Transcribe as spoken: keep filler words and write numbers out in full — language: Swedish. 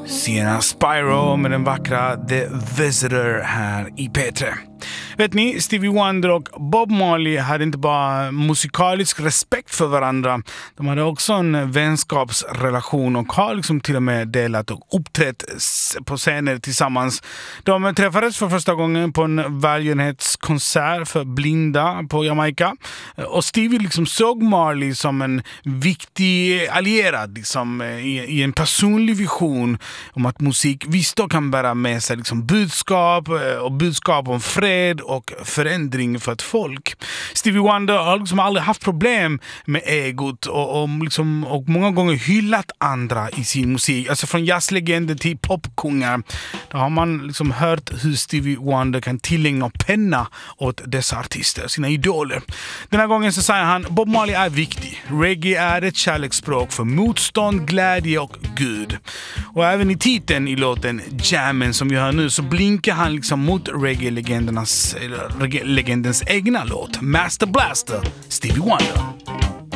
Sienna Spyro med den vackra The Visitor här i P tre. Vet ni, Stevie Wonder och Bob Marley hade inte bara musikalisk respekt för varandra. De hade också en vänskapsrelation och har liksom till och med delat och uppträtt på scener tillsammans. De träffades för första gången på en välgörenhetskonsert för blinda på Jamaica. Och Stevie liksom såg Marley som en viktig allierad liksom, i, i en personlig vision om att musik visst då kan bära med sig liksom, budskap och budskap om fred och förändring för ett folk. Stevie Wonder har liksom aldrig haft problem med egot och, och, liksom, och många gånger hyllat andra i sin musik. Alltså från jazzlegender till popkungar. Då har man liksom hört hur Stevie Wonder kan tillägna penna åt dessa artister, sina idoler. Den här gången så säger han, Bob Marley är viktig. Reggae är ett kärleksspråk för motstånd, glädje och Gud. Och även i titeln i låten Jammen som vi hör nu så blinkar han liksom mot reggae-legendernas, reggae-legendens egna låt Master Blaster, Stevie Wonder.